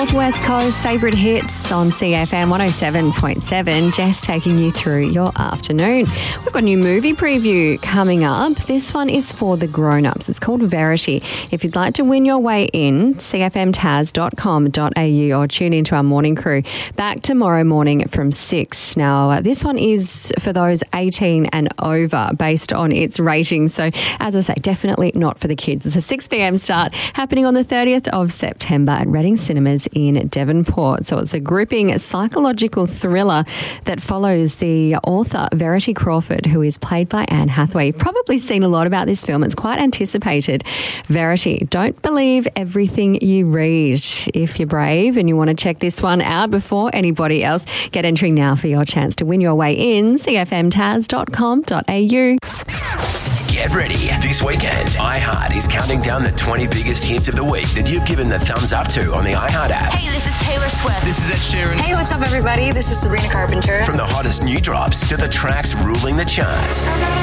Northwest Coast favourite hits on CFM 107.7. Jess taking you through your afternoon. We've got a new movie preview coming up. This one is for the grown-ups. It's called Verity. If you'd like to win your way in, cfmtaz.com.au or tune into our morning crew back tomorrow morning from 6. Now, this one is for those 18 and over based on its ratings. So, as I say, definitely not for the kids. It's a 6 p.m. start happening on the 30th of September at Reading Cinemas in Devonport. So it's a gripping psychological thriller that follows the author Verity Crawford, who is played by Anne Hathaway. You've probably seen a lot about this film. It's quite anticipated. Verity, don't believe everything you read. If you're brave and you want to check this one out before anybody else, get entering now for your chance to win your way in. cfmtaz.com.au. Get ready. This weekend, iHeart is counting down the 20 biggest hits of the week that you've given the thumbs up to on the iHeart app. Hey, this is Taylor Swift. This is Ed Sheeran. Hey, what's up, everybody? This is Sabrina Carpenter. From the hottest new drops to the tracks ruling the charts.